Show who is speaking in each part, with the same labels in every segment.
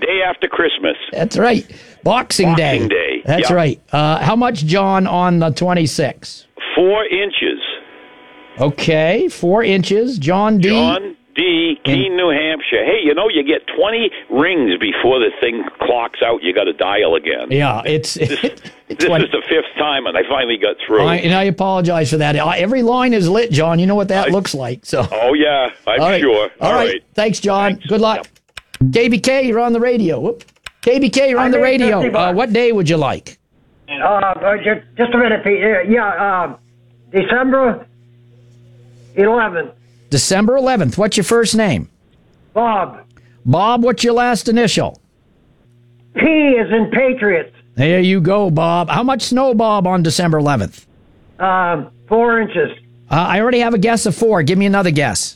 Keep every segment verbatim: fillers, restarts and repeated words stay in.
Speaker 1: day after Christmas.
Speaker 2: That's right. Boxing,
Speaker 1: Boxing
Speaker 2: Day.
Speaker 1: Day.
Speaker 2: That's
Speaker 1: Yep.
Speaker 2: right. Uh, how much, John, on the twenty-sixth?
Speaker 1: Four inches.
Speaker 2: Okay, four inches. John D.
Speaker 1: John D. Keene, New Hampshire. Hey, you know, you get twenty rings before the thing clocks out. You got to dial again.
Speaker 2: Yeah, it's...
Speaker 1: This,
Speaker 2: it's
Speaker 1: this
Speaker 2: what-
Speaker 1: is the fifth time, and I finally got through.
Speaker 2: I, and I apologize for that. Uh, Every line is lit, John. You know what that
Speaker 1: I-
Speaker 2: looks like. So,
Speaker 1: Oh, yeah, I'm
Speaker 2: all right.
Speaker 1: sure.
Speaker 2: All right. Thanks, John. Good luck. K B K, you're on the radio. Whoop. K B K, you're on
Speaker 3: I
Speaker 2: the
Speaker 3: made
Speaker 2: radio.
Speaker 3: fifty
Speaker 2: Uh,
Speaker 3: bucks.
Speaker 2: what day would you like?
Speaker 3: Uh, uh, just, just a minute, Pete. Uh, yeah, uh, December eleventh.
Speaker 2: December eleventh. What's your first name?
Speaker 3: Bob.
Speaker 2: Bob, what's your last initial?
Speaker 3: P is in Patriots.
Speaker 2: There you go, Bob. How much snow, Bob, on December eleventh?
Speaker 3: Um, four inches.
Speaker 2: Uh, I already have a guess of four. Give me another guess.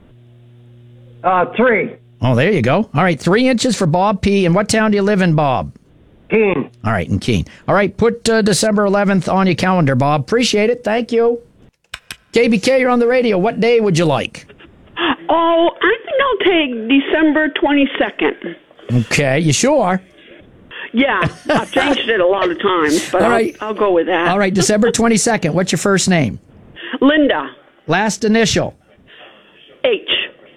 Speaker 3: Uh, three.
Speaker 2: Oh, there you go. All right, three inches for Bob P. And what town do you live in, Bob?
Speaker 3: Keene.
Speaker 2: All right, in Keene. All right, put uh, December eleventh on your calendar, Bob. Appreciate it. Thank you. K B K, you're on the radio. What day would you like?
Speaker 4: Oh, I think I'll take December twenty-second.
Speaker 2: Okay, you sure?
Speaker 4: Yeah, I've changed it a lot of times, but
Speaker 2: All
Speaker 4: I'll,
Speaker 2: right.
Speaker 4: I'll go with that.
Speaker 2: All right, December twenty-second. What's your first name?
Speaker 4: Linda,
Speaker 2: Last initial.
Speaker 4: H.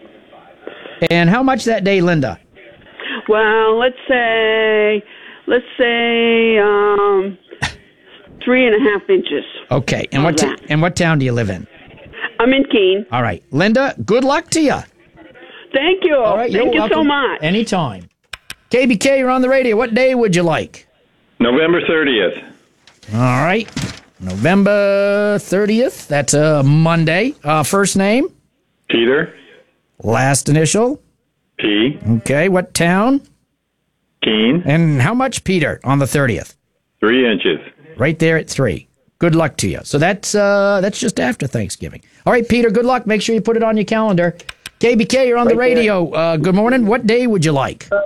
Speaker 2: And how much that day, Linda?
Speaker 4: Well, let's say, let's say, um, three and a half inches.
Speaker 2: Okay, and what
Speaker 4: How's
Speaker 2: t-
Speaker 4: that?
Speaker 2: and what town do you live in?
Speaker 4: I'm in Keene.
Speaker 2: All right, Linda, good luck to you.
Speaker 4: Thank you.
Speaker 2: All right,
Speaker 4: Thank
Speaker 2: you're
Speaker 4: you so
Speaker 2: welcome.
Speaker 4: much.
Speaker 2: Anytime. K B K, you're on the radio. What day would you like?
Speaker 5: November thirtieth.
Speaker 2: All right, November thirtieth. That's a Monday. Uh, first name?
Speaker 5: Peter.
Speaker 2: Last initial?
Speaker 5: P.
Speaker 2: Okay, what town?
Speaker 5: Keene.
Speaker 2: And how much, Peter, on the thirtieth?
Speaker 5: Three inches.
Speaker 2: Right there at three. Good luck to you. So that's uh, that's just after Thanksgiving. All right, Peter, good luck. Make sure you put it on your calendar. K B K, you're on the radio. Uh, good morning. What day would you like?
Speaker 3: All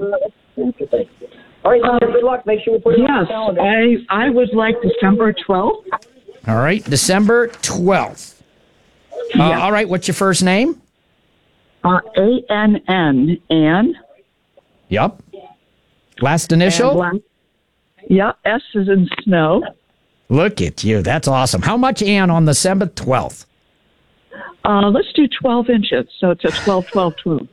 Speaker 3: right, Linda, good luck. Make sure we put it on the
Speaker 6: Yes,
Speaker 3: calendar.
Speaker 6: I I would like December twelfth.
Speaker 2: All right, December twelfth. Uh,
Speaker 6: Yeah.
Speaker 2: All right, what's your first name?
Speaker 6: Uh, A N N, Ann.
Speaker 2: Yep. Last
Speaker 6: And
Speaker 2: initial?
Speaker 6: last- Yeah, S is in snow.
Speaker 2: Look at you. That's awesome. How much, Ann, on December twelfth?
Speaker 6: Uh, let's do twelve inches, so it's a twelve, twelve, twelve.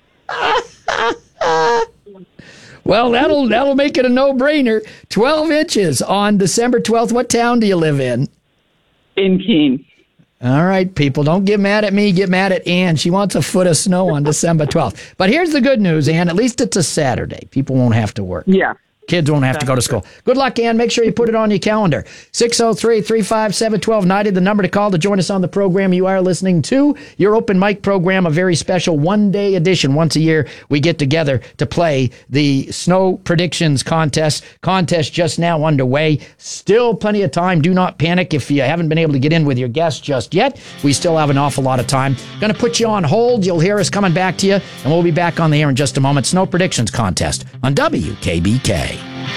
Speaker 2: Well, that'll that'll make it a no-brainer. twelve inches on December twelfth. What town do you live in?
Speaker 6: In Keene.
Speaker 2: All right, people, don't get mad at me. Get mad at Ann. She wants a foot of snow on December twelfth. But here's the good news, Ann. At least it's a Saturday. People won't have to work.
Speaker 6: Yeah.
Speaker 2: Kids won't have to go to school. Good luck, Ann. Make sure you put it on your calendar. six oh three, three five seven, one two nine oh, the number to call to join us on the program. You are listening to your open mic program, a very special one-day edition. Once a year, we get together to play the Snow Predictions Contest. Contest just now underway. Still plenty of time. Do not panic if you haven't been able to get in with your guest just yet. We still have an awful lot of time. Going to put you on hold. You'll hear us coming back to you, and we'll be back on the air in just a moment. Snow Predictions Contest on W K B K.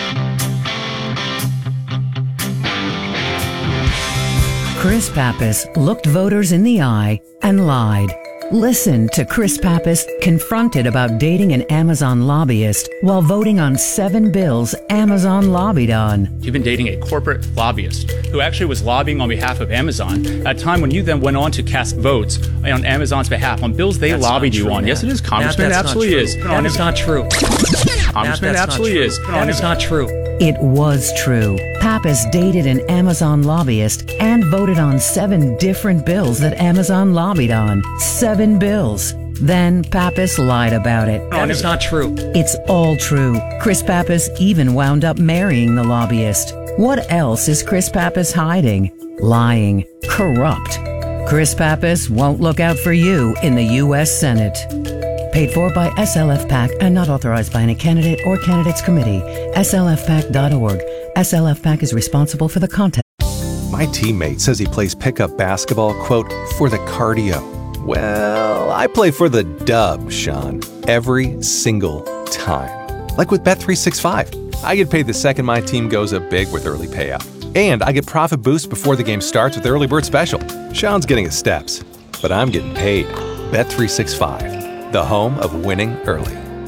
Speaker 7: Chris Pappas looked voters in the eye and lied. Listen to Chris Pappas confronted about dating an Amazon lobbyist while voting on seven bills Amazon lobbied on.
Speaker 8: You've been dating a corporate lobbyist who actually was lobbying on behalf of Amazon at a time when you then went on to cast votes on Amazon's behalf on bills they
Speaker 9: That's
Speaker 8: lobbied
Speaker 9: not
Speaker 8: you
Speaker 9: true,
Speaker 8: on.
Speaker 9: Matt.
Speaker 8: Yes, it is, Congressman.
Speaker 9: Matt,
Speaker 8: It
Speaker 9: that's
Speaker 8: absolutely
Speaker 9: not
Speaker 8: is.
Speaker 9: true. That is not true.
Speaker 8: Congressman,
Speaker 9: Matt,
Speaker 8: it
Speaker 9: that's
Speaker 8: absolutely
Speaker 9: not
Speaker 8: is.
Speaker 9: true. That is not true.
Speaker 7: It was true. Pappas dated an Amazon lobbyist and voted on seven different bills that Amazon lobbied on. Seven bills. Then Pappas lied about it.
Speaker 9: That is not true.
Speaker 7: It's all true. Chris Pappas even wound up marrying the lobbyist. What else is Chris Pappas hiding? Lying. Corrupt. Chris Pappas won't look out for you in the U S Senate. Paid for by S L F PAC and not authorized by any candidate or candidates committee. S L F pac dot org. S L F PAC is responsible for the content.
Speaker 10: My teammate says he plays pickup basketball, quote, for the cardio. Well, I play for the dub, Sean, every single time. Like with Bet three sixty-five. I get paid the second my team goes up big with early payout. And I get profit boost before the game starts with early bird special. Sean's getting his steps, but I'm getting paid. Bet three sixty-five, the home of winning early.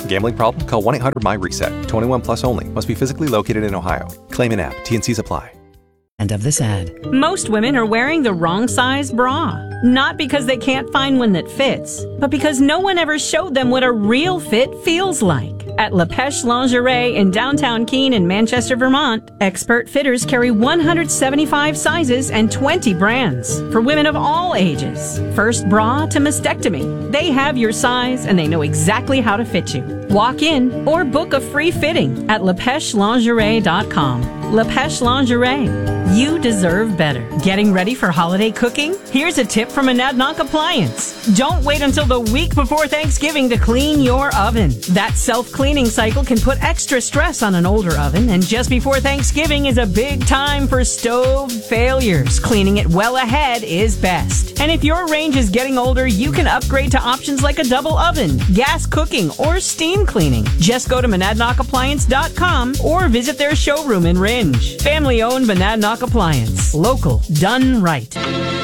Speaker 10: Gambling problem? Call one eight hundred M Y reset. twenty-one plus only. Must be physically located in Ohio. Claim in app. T N Cs apply.
Speaker 7: End of this ad.
Speaker 11: Most women are wearing the wrong size bra. Not because they can't find one that fits, but because no one ever showed them what a real fit feels like. At La Pêche Lingerie in downtown Keene in Manchester, Vermont, expert fitters carry one hundred seventy-five sizes and twenty brands for women of all ages. First bra to mastectomy. They have your size and they know exactly how to fit you. Walk in or book a free fitting at la pêche lingerie dot com. La Pêche Lingerie. You deserve better. Getting ready for holiday cooking? Here's a tip from Monadnock Appliance. Don't wait until the week before Thanksgiving to clean your oven. That self-cleaning cycle can put extra stress on an older oven, and just before Thanksgiving is a big time for stove failures. Cleaning it well ahead is best. And if your range is getting older, you can upgrade to options like a double oven, gas cooking, or steam cleaning. Just go to monadnock appliance dot com or visit their showroom in Ringe. Family-owned Monadnock Appliance. Local. Done right.